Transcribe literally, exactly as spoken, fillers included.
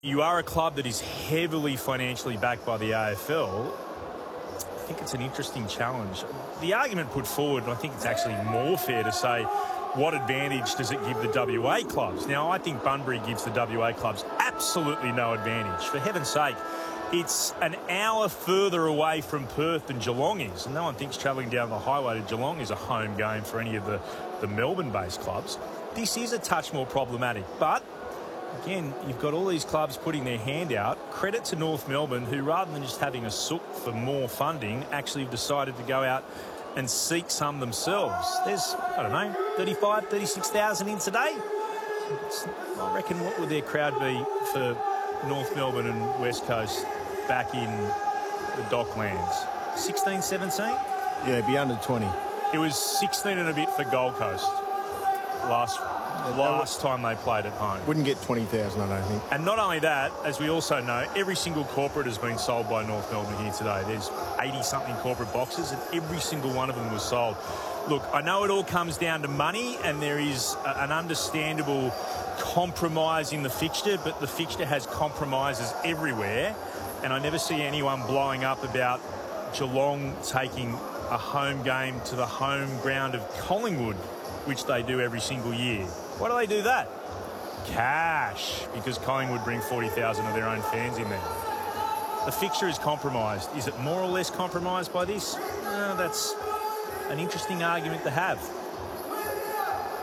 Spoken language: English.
You are a club that is heavily financially backed by the A F L. I think it's an interesting challenge. The argument put forward, and I think it's actually more fair to say, what advantage does it give the W A clubs? Now, I think Bunbury gives the W A clubs absolutely no advantage. For heaven's sake, it's an hour further away from Perth than Geelong is. And no one thinks travelling down the highway to Geelong is a home game for any of the, the Melbourne-based clubs. This is a touch more problematic. But, again, you've got all these clubs putting their hand out. Credit to North Melbourne, who rather than just having a sook for more funding, actually have decided to go out and seek some themselves. There's, I don't know, thirty-five, thirty-six thousand in today. It's, I reckon, what would their crowd be for North Melbourne and West Coast back in the Docklands? sixteen, seventeen? Yeah, it'd be under twenty. It was sixteen and a bit for Gold Coast last last time they played at home. Wouldn't get twenty thousand, I don't think. And not only that, as we also know, every single corporate has been sold by North Melbourne here today. There's eighty-something corporate boxes, and every single one of them was sold. Look, I know it all comes down to money, and there is a, an understandable compromise in the fixture, but the fixture has compromises everywhere, and I never see anyone blowing up about Geelong taking a home game to the home ground of Collingwood, which they do every single year. Why do they do that? Cash, because Collingwood bring forty thousand of their own fans in there. The fixture is compromised. Is it more or less compromised by this? Uh, that's an interesting argument to have.